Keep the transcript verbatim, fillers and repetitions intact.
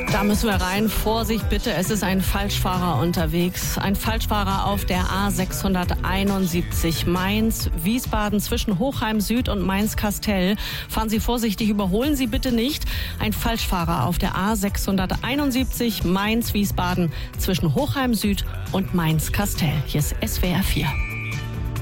Da müssen wir rein. Vorsicht bitte, es ist ein Falschfahrer unterwegs. Ein Falschfahrer auf der A sechshunderteinundsiebzig Mainz-Wiesbaden zwischen Hochheim Süd und Mainz-Kastel. Fahren Sie vorsichtig, überholen Sie bitte nicht. Ein Falschfahrer auf der A sechshunderteinundsiebzig Mainz-Wiesbaden zwischen Hochheim Süd und Mainz-Kastel. Hier ist S W R vier.